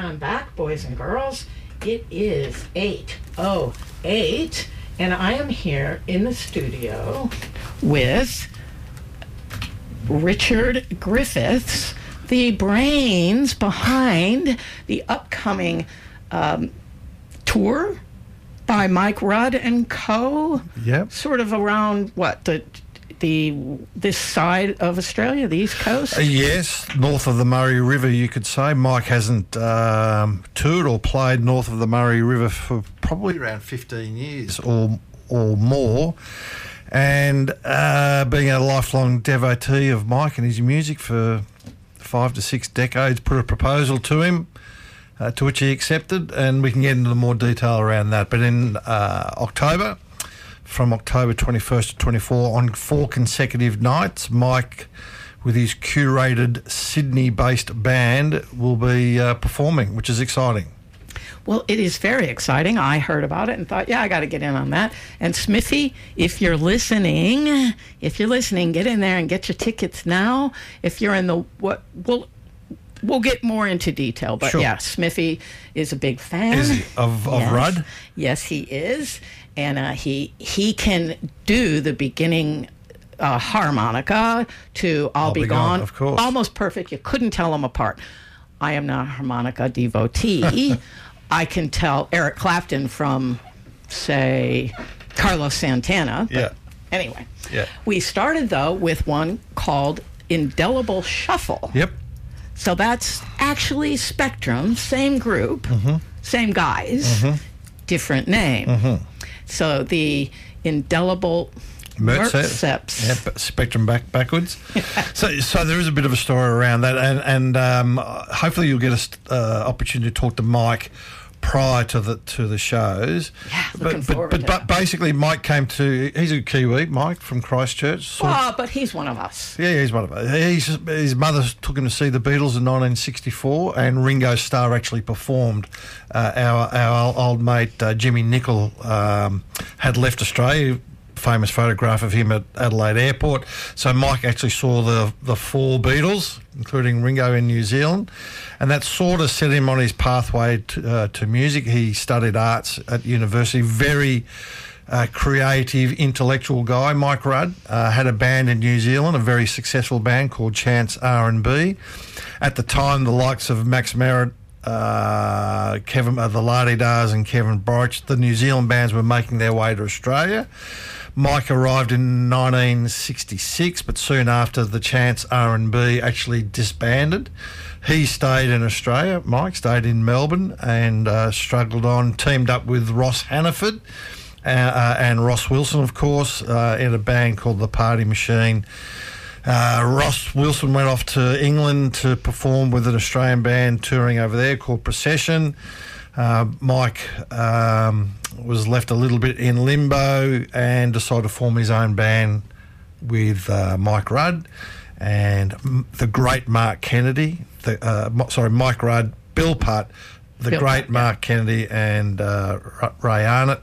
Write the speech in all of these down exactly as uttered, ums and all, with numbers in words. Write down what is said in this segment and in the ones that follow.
I'm back, boys and girls. It is eight oh eight, and I am here in the studio with Richard Griffiths, the brains behind the upcoming um, tour by Mike Rudd and Co. Yep. Sort of around, what, the... The this side of Australia, the East Coast? Uh, yes, north of the Murray River, you could say. Mike hasn't um, toured or played north of the Murray River for probably around fifteen years or or more. And uh, being a lifelong devotee of Mike and his music for five to six decades, put a proposal to him, uh, to which he accepted, and we can get into more detail around that. But in uh, October... from October twenty-first to twenty-fourth, on four consecutive nights, Mike, with his curated Sydney-based band, will be uh, performing, which is exciting. Well, it is very exciting. I heard about it and thought, yeah, I got to get in on that. And Smithy, if you're listening, if you're listening, get in there and get your tickets now. If you're in the what, we'll we'll get more into detail. But sure. yeah, Smithy is a big fan. Is he? Of, of yes. Rudd? Yes, he is. And uh, he he can do the beginning uh, harmonica to I'll, I'll Be, be Gone. Gone. Of course. Almost perfect. You couldn't tell them apart. I am not a harmonica devotee. I can tell Eric Clapton from, say, Carlos Santana. But yeah. Anyway. Yeah. We started, though, with one called Indelible Shuffle. Yep. So that's actually Spectrum, same group, mm-hmm. same guys, mm-hmm. different name. Mm-hmm. So the Indelible Mertzeps. Yeah, Spectrum back backwards. so so there is a bit of a story around that, and, and um, hopefully you'll get an uh, opportunity to talk to Mike prior to the to the shows. Yeah, looking but, forward but, to but, that. but basically Mike came to, he's a Kiwi, Mike, from Christchurch. Oh, but he's one of us. Yeah, he's one of us. He's, his mother took him to see the Beatles in nineteen sixty-four, and Ringo Starr actually performed. Uh, our, our old mate uh, Jimmy Nicol um, had left Australia. Famous photograph of him at Adelaide Airport. So Mike actually saw the the four Beatles, including Ringo, in New Zealand, and that sort of set him on his pathway to, uh, to music. He studied arts at university. Very uh, creative, intellectual guy. Mike Rudd uh, had a band in New Zealand, a very successful band called Chance R and B. At the time, the likes of Max Merritt, Uh, Kevin, uh, the La-Di-Dahs and Kevin Borich, the New Zealand bands were making their way to Australia. Mike arrived in nineteen sixty-six, but soon after the Chance R and B actually disbanded. He stayed in Australia. Mike stayed in Melbourne and uh, struggled on, teamed up with Ross Hannaford uh, uh, and Ross Wilson, of course, uh, in a band called The Party Machine. Uh, Ross Wilson went off to England to perform with an Australian band touring over there called Procession. Uh, Mike um, was left a little bit in limbo and decided to form his own band with uh, Mike Rudd and m- the great Mark Kennedy. The, uh, sorry, Mike Rudd, Bill Putt, the Bill great Putt, Mark yeah. Kennedy and uh, Ray Arnott,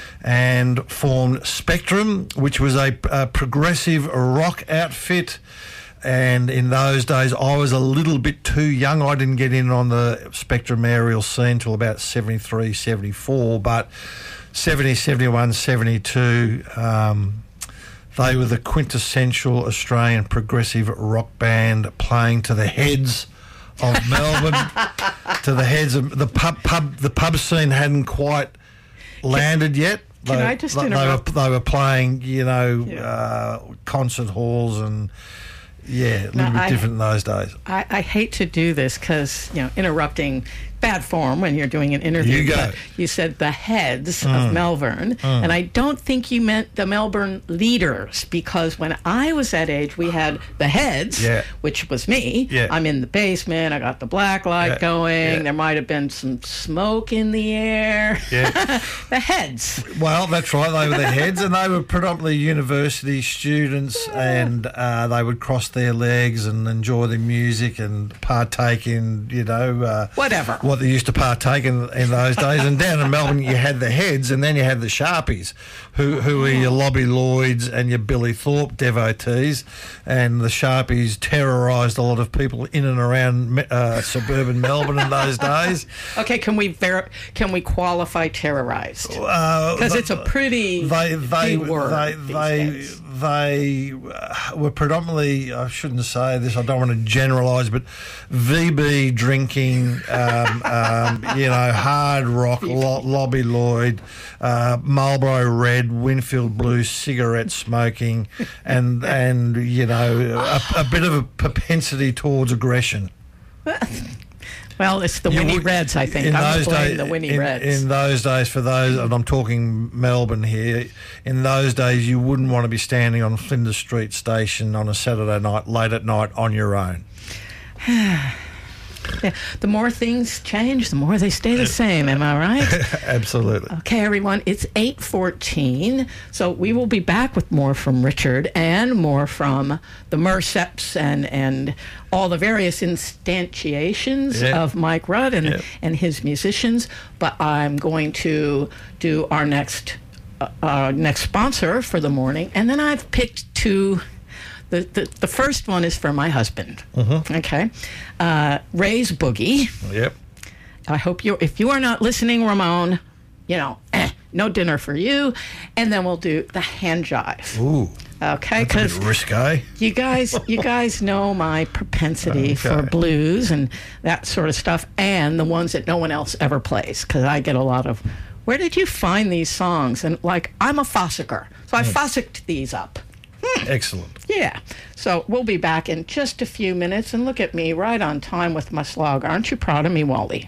and formed Spectrum, which was a, a progressive rock outfit. And in those days, I was a little bit too young. I didn't get in on the Spectrum aerial scene until about seventy-three, seventy-four. But seventy, seventy-one, seventy-two, um, they were the quintessential Australian progressive rock band playing to the heads of Melbourne, to the heads of the pub. pub the pub scene hadn't quite landed yet. Can they, I just they, interrupt? They were, they were playing, you know, Yeah. uh, concert halls and, yeah, a little Now, bit I- different in those days. I, I hate to do this because, you know, interrupting bad form when you're doing an interview. You go. But you said the heads of Melbourne, and I don't think you meant the Melbourne leaders, because when I was that age, we had the heads, Yeah. which was me. Yeah. I'm in the basement. I got the black light Yeah. going. Yeah. There might have been some smoke in the air. Yeah. The heads. Well, that's right. They were the heads, and they were predominantly university students, and uh, they would cross their legs and enjoy the music and partake in, you know, uh, Whatever. whatever what they used to partake in in those days. And down in Melbourne, you had the Heads, and then you had the Sharpies, who who were your Lobby Lloyds and your Billy Thorpe devotees. And the Sharpies terrorised a lot of people in and around uh, suburban Melbourne in those days. Okay, can we ver- can we qualify terrorised? Because Uh, it's a pretty they they big word they these they, days. they uh, were predominantly, I shouldn't say this, I don't want to generalise, but V B drinking, um, um, you know, hard rock, lo- Lobby Lloyd, uh, Marlboro Red, Winfield Blue, cigarette smoking, and and you know a, a bit of a propensity towards aggression. Well, it's the You Winnie would- Reds, I think. In I'm those playing days, the Winnie in, Reds. in those days, for those, and I'm talking Melbourne here. In those days, you wouldn't want to be standing on Flinders Street Station on a Saturday night, late at night, on your own. Yeah, the more things change, the more they stay the same. Am I right? Absolutely. Okay, everyone, it's eight fourteen, so we will be back with more from Richard and more from the Merceps and, and all the various instantiations Yeah. of Mike Rudd and, Yeah. and his musicians. But I'm going to do our next uh, our next sponsor for the morning, and then I've picked two. The, the, the first one is for my husband. Mm-hmm. Okay, uh, Ray's Boogie. Yep. I hope you, if you are not listening, Ramon, you know, eh, no dinner for you. And then we'll do the hand jive. Ooh. Okay, That's a because bit risque. you guys, you guys know my propensity Okay. for blues and that sort of stuff, and the ones that no one else ever plays. Because I get a lot of, where did you find these songs? And like, I'm a fossicker, so I Mm. fossicked these up. Excellent. Yeah. So we'll be back in just a few minutes, and look at me, right on time with my slog. Aren't you proud of me, Wally?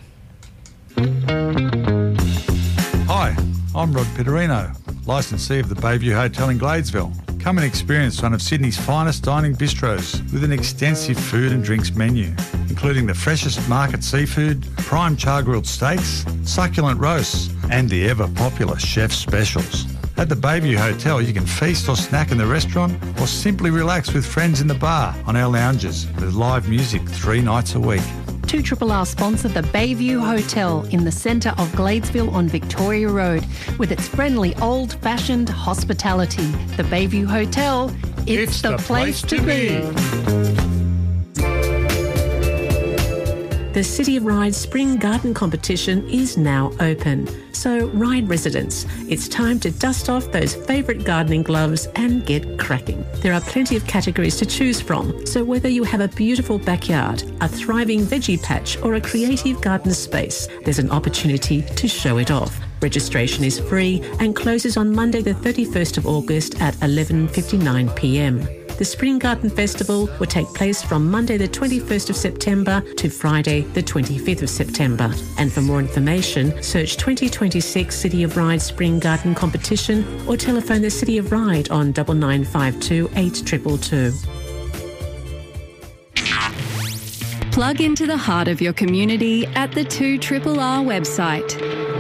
Hi, I'm Rod Pitterino, licensee of the Bayview Hotel in Gladesville. Come and experience one of Sydney's finest dining bistros with an extensive food and drinks menu, including the freshest market seafood, prime char-grilled steaks, succulent roasts, and the ever-popular chef specials. At the Bayview Hotel, you can feast or snack in the restaurant or simply relax with friends in the bar on our lounges with live music three nights a week. two R R sponsor the Bayview Hotel in the centre of Gladesville on Victoria Road with its friendly old-fashioned hospitality. The Bayview Hotel, it's, It's the, the place, place to to be. The City of Ryde Spring Garden Competition is now open. So, Ryde residents, it's time to dust off those favourite gardening gloves and get cracking. There are plenty of categories to choose from, so whether you have a beautiful backyard, a thriving veggie patch, or a creative garden space, there's an opportunity to show it off. Registration is free and closes on Monday the thirty-first of August at eleven fifty-nine p m. The Spring Garden Festival will take place from Monday the twenty-first of September to Friday the twenty-fifth of September. And for more information, search twenty twenty-six City of Ryde Spring Garden Competition or telephone the City of Ryde on nine nine five two, eight two two two. Plug into the heart of your community at the two R R website.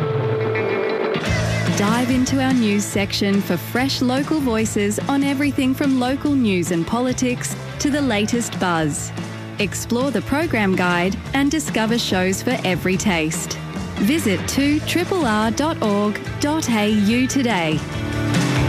Dive into our news section for fresh local voices on everything from local news and politics to the latest buzz. Explore the program guide and discover shows for every taste. Visit two R R dot org dot a u today.